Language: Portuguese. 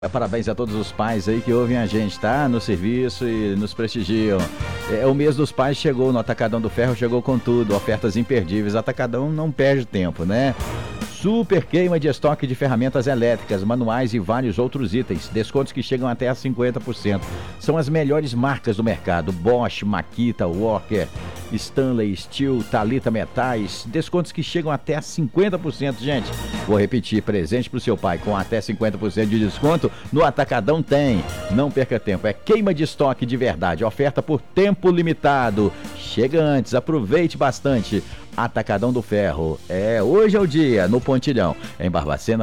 Parabéns a todos os pais aí que ouvem a gente, tá? No serviço e nos prestigiam. O mês dos pais chegou no Atacadão do Ferro, chegou com tudo, ofertas imperdíveis. Atacadão não perde tempo, né? Super queima de estoque de ferramentas elétricas, manuais e vários outros itens. Descontos que chegam até a 50%. São as melhores marcas do mercado: Bosch, Makita, Walker, Stanley, Steel, Thalita Metais. Descontos que chegam até a 50%, gente. Vou repetir: presente pro seu pai com até 50% de desconto. No Atacadão tem. Não perca tempo, é queima de estoque de verdade. Oferta por tempo limitado. Chega antes, aproveite bastante. Atacadão do Ferro. Hoje é o dia, no Pontilhão, em Barbacena.